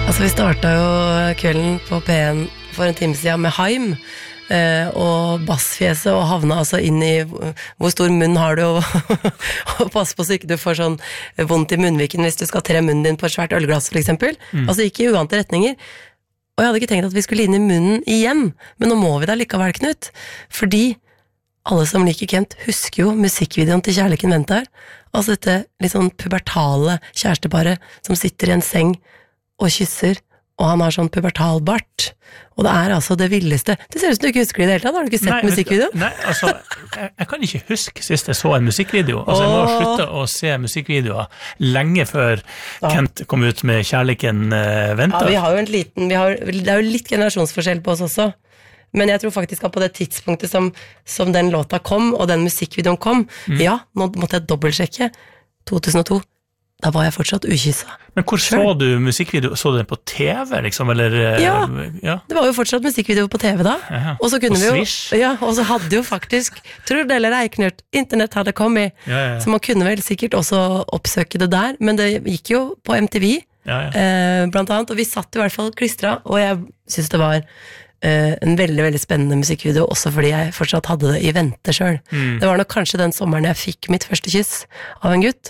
Altså vi startet jo kvelden på P1 for en time siden med Haim og bassfjeset og havna altså inn I hvor stor munn har du og pass på så ikke du får sånn vondt I munnviken hvis du skal tre munnen din på et svært ølglass for eksempel. Altså ikke I uante retninger. Og jeg hadde ikke tenkt at vi skulle inn I munnen igjen, men nå må vi da likevel, Knut, fordi alle som liker Kent husker jo musikkvideoen til Kjærligheten venter. Altså dette litt sånn pubertale kjæresteparet som sitter I en seng og kysser, og han har sånn pubertalbart. Og det altså det villeste. Det ser ut som du ikke husker det I det hele tatt. Har du ikke sett musikkvideoen? Nei, altså, jeg kan ikke huske sist jeg så en musikkvideo. Altså, jeg må slutte å se musikkvideoer lenge før Kent kom ut med Kjærligheten venter. Ja, vi har jo en liten, det jo litt generasjonsforskjell på oss også. Men jeg tror faktisk at på det tidspunktet som den låta kom, og den musikkvideoen kom, ja, nå måtte jeg dobbeltsjekke, 2002, da var jeg fortsatt ukysset. Men hvor så du musikkvideo? Så du den på TV, liksom? Eller, ja, det var jo fortsatt musikkvideo på TV da. Og så kunne vi jo, ja, og så hadde jo faktisk, tror det eller ei, Knut, internett hadde kommet, så man kunne vel sikkert også oppsøke det der, men det gikk jo på MTV, blant annet, og vi satt I hvert fall klistret, og jeg synes det var en veldig, veldig spennende musikkvideo, også fordi jeg fortsatt hadde det I vente selv. Det var nok kanskje den sommeren jeg fikk mitt første kyss av en gutt,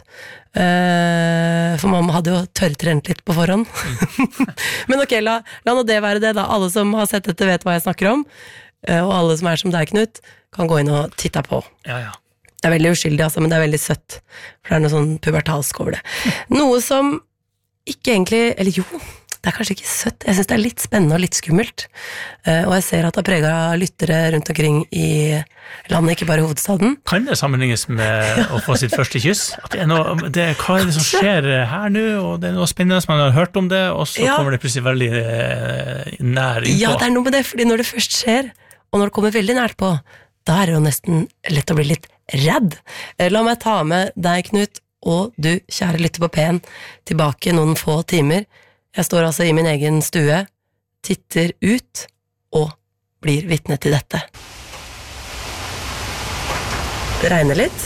for mamma hadde jo tørrtrent litt på forhånd. Men ok, la nå det være det da. Alle som har sett dette vet hva jeg snakker om, og alle som som deg, Knut, kan gå inn og titte på. Det veldig uskyldig, altså, men det veldig søtt, for det noe sånn pubertalsk over det. Noe som ikke egentlig, eller jo, det kanskje ikke søtt. Jeg synes det litt spennende og litt skummelt. Og jeg ser at det preget av lyttere rundt omkring I landet, ikke bare hovedstaden. Kan det sammenlignes med å få sitt første kyss? At hva det som skjer her nå, og det noe spennende som man har hørt om det, og så kommer det plutselig veldig nær innpå. Ja, det noe med det, fordi når det først skjer, og når det kommer veldig nært på, da det jo nesten lett å bli litt redd. La meg ta med deg, Knut, og du, kjære lytter på P1, tilbake noen få timer. Jeg står altså I min egen stue, titter ut og blir vitne til dette. Det regner litt.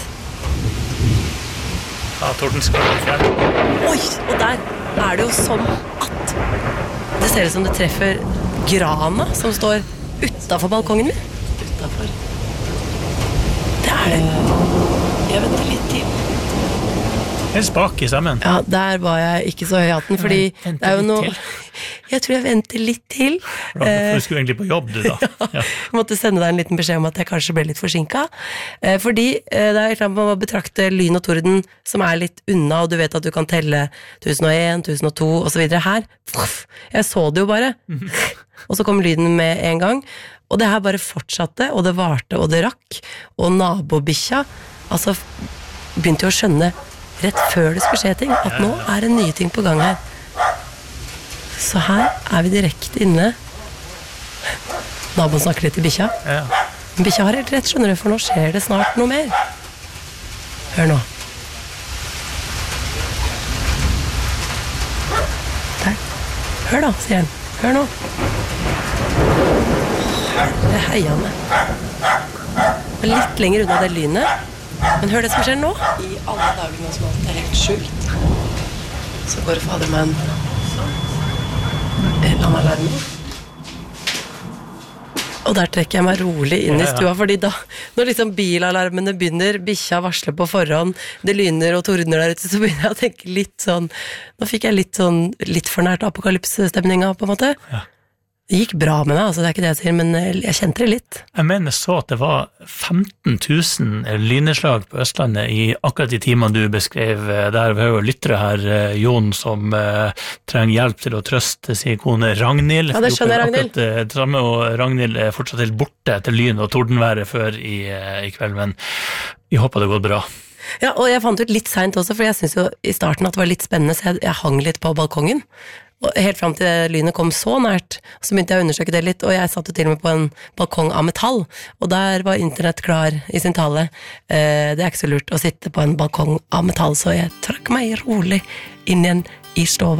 Ja, tordenskål fjern. Oi, og der det jo sånn at det ser ut som det treffer grana som står utenfor balkongen min. Utenfor. Det det. Jeg venter litt til. En spak I sammen. Ja, der var jeg ikke så høy I hatten, fordi det jo noe... Jeg tror jeg venter litt til. For du skulle egentlig på jobb, du da. Jeg måtte sende deg en liten beskjed om at jeg kanskje ble litt forsinket. Fordi det et eller annet med å betrakte lyn og torden som litt unna, og du vet at du kan telle 1001, 1002 og så videre her. Jeg så det jo bare. Og så kom lyden med en gang. Og det her bare fortsatte, og det varte, og det rakk. Og nabobikkja, altså, begynte jo å skjønne rett før det skulle skje ting, at nå det nye ting på gang her. Så her vi direkte inne. Naboen snakker litt til bikkja. Men bikkja har helt rett, skjønner du, for nå skjer det snart noe mer. Hør nå. Der. Hør da, sier han. Hør nå. Det heiende. Litt lenger unna det lynet. Men hør det som skjer nå. I alle dagene som alt helt sjukt, så går det fader meg en alarm. Og der trekker jeg meg rolig inn I stua, fordi da, når liksom bilalarmene begynner, bikkja varsler på forhånd, det lyner og tordner der ute, så begynner jeg å tenke litt sånn, nå fikk jeg litt for nært apokalypsestemninga på en måte. Det gikk bra med meg, altså det ikke det jeg sier, men jeg kjente det litt. Jeg mener så at det var 15 000 lyneslag på Østlandet I akkurat de timene du beskrev. Der var jo lyttere her, Jon, som trenger hjelp til å trøste sin kone Ragnhild. Ja, det skjønner jeg, Ragnhild. Det samme, og Ragnhild fortsatt helt borte etter lyn og tordenværet før I kveld, men jeg håper det går bra. Ja, og jeg fant ut litt sent også, for jeg synes jo I starten at det var litt spennende, så jeg hang litt på balkongen. Og helt frem til det lynet kom så nært, så begynte jeg å undersøke det litt, og jeg satt jo til og med på en balkong av metall, og der var internett klar I sin tale. Det ikke så lurt å sitte på en balkong av metall, så jeg trakk meg rolig inn igjen I stova.